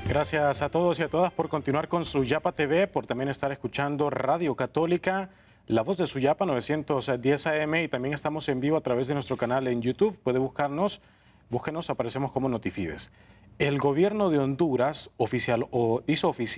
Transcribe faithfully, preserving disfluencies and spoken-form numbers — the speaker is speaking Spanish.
Gracias a todos y a todas por continuar con Suyapa T V, por también estar escuchando Radio Católica, La Voz de Suyapa novecientos diez A M, y también estamos en vivo a través de nuestro canal en YouTube. Puede buscarnos, búsquenos, aparecemos como Notifides. El gobierno de Honduras oficial, o hizo oficial